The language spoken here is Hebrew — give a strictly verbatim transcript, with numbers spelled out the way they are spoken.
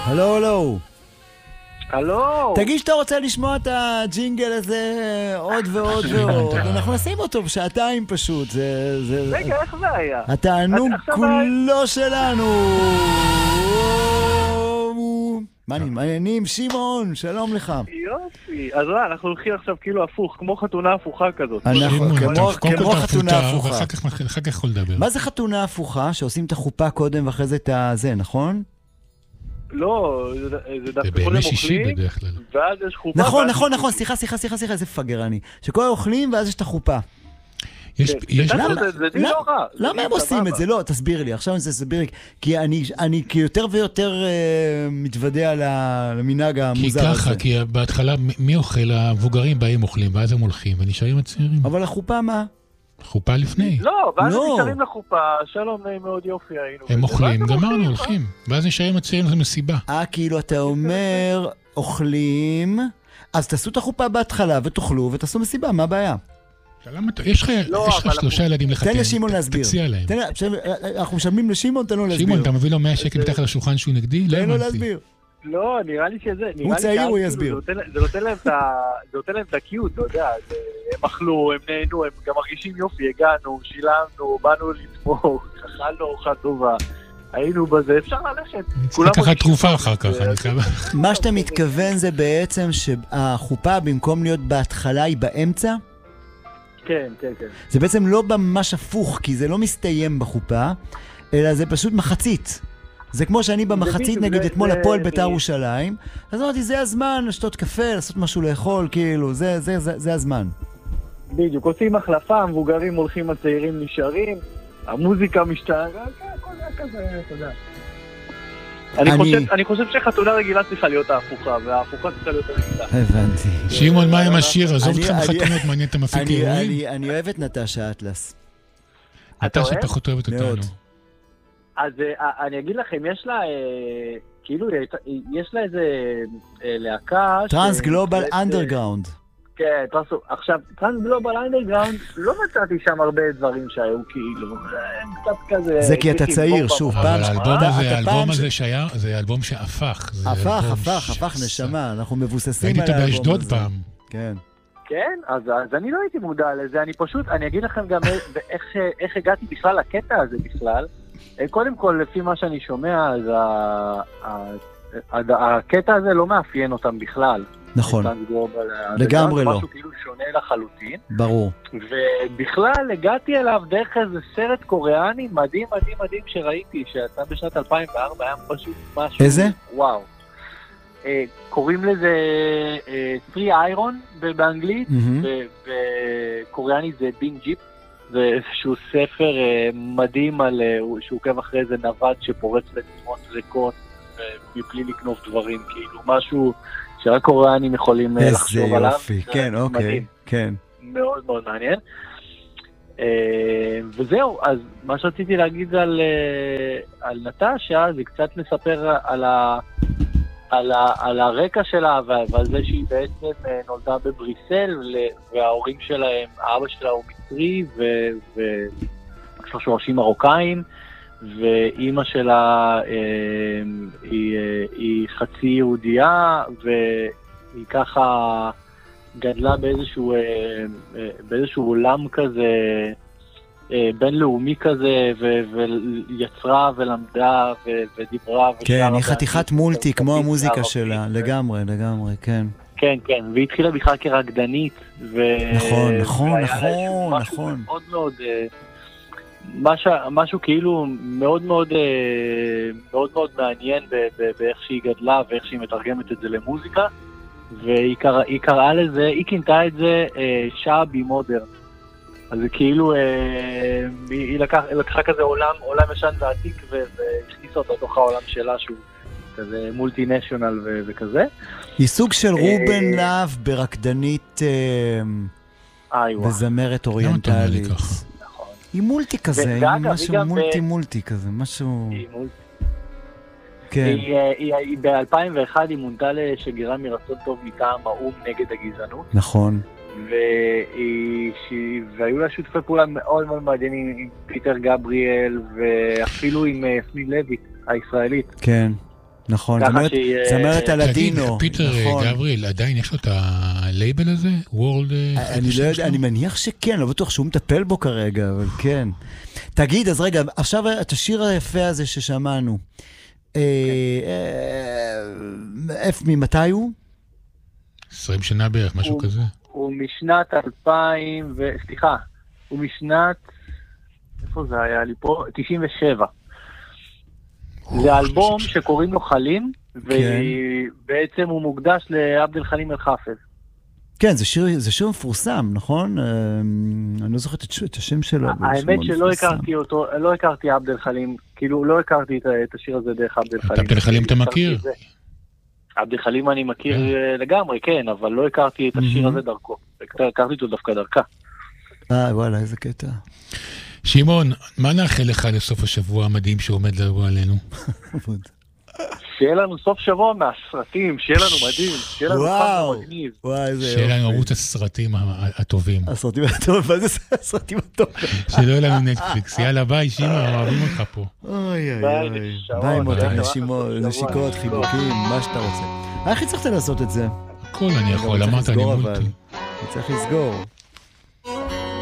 הלו, הלו. הלו. תגיד שאתה רוצה לשמוע את הג'ינגל הזה עוד ועוד ועוד. אנחנו נשים אותו בשעתיים פשוט. רגע, איך זה היה? התענוג כולו שלנו. מה מעניינים? שמעון, שלום לך. יופי. אז לא, אנחנו הולכים עכשיו כאילו הפוך, כמו חתונה הפוכה כזאת. אנחנו כמו חתונה הפוכה. אחר כך יכול לדבר. מה זה חתונה הפוכה? שעושים את החופה קודם ואחרי זה את זה, נכון? לא, זה דווקא בימי קודם שישי אוכלים, בדרך כלל. ואז יש חופה. נכון, נכון, נכון, סליחה, סליחה, סליחה, סליחה, איזה פגר אני. שכל אוכלים ואז יש את החופה. יש, יש... זה דין לא רע. למה הם עושים את זה? לא, תסביר לי, עכשיו אני תסביר לי, כי אני, אני יותר ויותר מתוודע למנהג המוזר הזה. כי ככה, כי בהתחלה מי אוכל? המבוגרים באים אוכלים, ואז הם הולכים, ונשארים הצעירים. אבל החופה מה? חופה לפני. לא, ואז הם נשארים לחופה, שלום נעים מאוד יופי היינו. הם אוכלים, גמרנו, הולכים. ואז נשארים הצעירים, זה מסיבה. אה, כאילו אתה אומר, אוכלים, אז תעשו את החופה בהתחלה, ותאכלו, ותעשו מסיבה, מה הבעיה? יש לך שלושה ילדים לחתן, תן לשימון להסביר. תציע להם. אנחנו משלמים לשימון, תן לו להסביר. שימון, אתה מביא לו מאה שקל מתחת לשולחן שהוא נגדי? תן לו להסביר. לא, נראה לי שזה... הוא צעיר, הוא יסביר. זה נותן להם את הקיוט, אתה יודע. הם אכלו, הם נהנו, הם גם מרגישים יופי, הגענו, שילמנו, באנו לתמוך, אכלנו ארוחה טובה. היינו בזה, אפשר ללכת. צריך לקחת תרופה אחר כך. מה שאתה מתכוון זה בעצם שהחופה במקום להיות בהתחלה היא באמצע? כן, כן, כן. זה בעצם לא ממש הפוך, כי זה לא מסתיים בחופה, אלא זה פשוט מחצית. זה כמו שאני במחצית, נגיד אתמול הפועל בית"ר ירושלים, אז אמרתי, זה הזמן לשתות קפה, לעשות משהו לאכול, כאילו, זה, זה, זה, זה הזמן. בדיוק, עושים החלפה, המבוגרים הולכים, הצעירים נשארים, המוזיקה משתערת, הכל זה כזה, אתה יודע. אני חושב שחתונה רגילה צריכה להיות ההפוכה, וההפוכה צריכה להיות הרגילה. הבנתי. שמעון, מה עם השיר? עזוב אותך מחתונות, מעניין את המפיק אירועים? אני אוהב את נטשה אטלס. נטשה פחות אוהבת אותנו. אז אני אגיד לכם, יש לה, כאילו, יש לה איזה להקה... טרנס גלובל אנדרגראונד. כן, עכשיו, טרנס גלובל אנדרגראונד, לא מצאתי שם הרבה דברים שהיו כאילו, הם קצת כזה... זה כי אתה צעיר, שוב, פעם... אבל האלבום הזה שהיה, זה אלבום שהפך. הפך, הפך, הפך נשמה, אנחנו מבוססים על האלבום הזה. הייתי באשדוד פעם. כן. כן, אז אני לא הייתי מודע לזה, אני פשוט, אני אגיד לכם גם איך הגעתי בכלל לקטע הזה בכלל. קודם כל, לפי מה שאני שומע, אז הקטע הזה לא מאפיין אותם בכלל. נכון, לגמרי לא. זה משהו כאילו שונה לחלוטין. ברור. ובכלל הגעתי אליו דרך איזה סרט קוריאני מדהים מדהים מדהים שראיתי, שיצא בשנת אלפיים וארבע, היה פשוט משהו... איזה? וואו. קוראים לזה Three Iron באנגלית, ובקוריאני זה בינג ג'יפ. זה איזשהו ספר מדהים על, שהוא עוקב אחרי איזה נווד שפורץ לתמות ריקות מבלי לגנוב דברים, כאילו משהו שרק קוריאנים יכולים לחשוב עליו. איזה יופי, כן, אוקיי, כן. מאוד מאוד מעניין. וזהו, אז מה שרציתי להגיד על, על נטשה, זה קצת לספר על, ה, על, ה, על הרקע שלה ועל זה שהיא בעצם נולדה בבריסל, וההורים שלהם, האבא שלה הוא מצרי ויש לו שורשים מרוקאים, ואימא שלה אה, היא, אה, היא חצי יהודייה, והיא ככה גדלה באיזשהו, אה, אה, באיזשהו עולם כזה, אה, בינלאומי כזה, ו- ויצרה ולמדה ו- ודיברה. כן, היא חתיכת מולטי, כמו המוזיקה שלה, לגמרי, לגמרי, כן. כן, כן, והיא התחילה בכלל כרקדנית. נכון, נכון, נכון, נכון. מאוד מאוד... משהו, משהו כאילו מאוד מאוד מאוד מאוד מעניין באיך שהיא גדלה ואיך שהיא מתרגמת את זה למוזיקה, והיא קרא, היא קראה לזה, היא כינתה את זה שעבי מודרן. אז זה כאילו, היא לקח, לקחה כזה עולם, עולם ישן ועתיק והכניסה אותו לתוך העולם שלה שהוא כזה מולטי נשיונל וכזה. היא סוג של רובן להב ברקדנית וזמרת אוריינטלית. היא מולטי כזה, היא משהו מולטי מולטי כזה, משהו... היא מולטי. כן. היא ב-אלפיים ואחת היא מונתה לשגרירה מרצון טוב מטעם האו"ם נגד הגזענות. נכון. והיו לה שותפי פעולה מאוד מאוד מעניינים עם פיטר גבריאל, ואפילו עם יסמין לוי, הישראלית. כן. נכון, ככה זאת שהיא, אומרת על תגיד, הדינו. פיטר נכון. גבריאל, עדיין יש לו את הלייבל הזה? וורלד... אני לא יודע, אני מניח שכן, לא בטוח שהוא מטפל בו כרגע, אבל כן. תגיד, אז רגע, עכשיו את השיר היפה הזה ששמענו, איפה, ממתי הוא? עשרים שנה בערך, משהו כזה. הוא משנת אלפיים, סליחה, הוא משנת, איפה זה היה לי פה? תשעים ושבע. זה אלבום שקוראים לו חלים, ובעצם הוא מוקדש לעבד אל חלים אל חאפז. כן, זה שיר, זה שיר מפורסם, נכון? אני לא זוכרת את השם שלו. האמת שלא הכרתי אותו, לא הכרתי עבד אל חלים, כאילו לא הכרתי את השיר הזה דרך עבד אל חלים. עבד אל חלים אתה מכיר? עבד אל חלים אני מכיר לגמרי, כן, אבל לא הכרתי את השיר הזה דרכו. הכרתי אותו דווקא דרכה. אה, וואלה, איזה קטע. שמעון, מה נאחל לך לסוף השבוע המדהים שעומד לבוא עלינו? שיהיה לנו סוף שבוע מהסרטים, שיהיה לנו מדהים, שיהיה לנו חד מגניב. שיהיה לנו ערוץ הסרטים הטובים. הסרטים הטובים, מה זה הסרטים הטובים? שלא יהיה לנו נטפליקס. יאללה, ביי, שימה, אוהבים אותך פה. אוי אוי אוי. ביי מותק, נשיקות, חיבוקים, מה שאתה רוצה. איך הצלחת לעשות את זה? הכל אני יכול, אמרת, אני מולטי. אני צריך לסגור.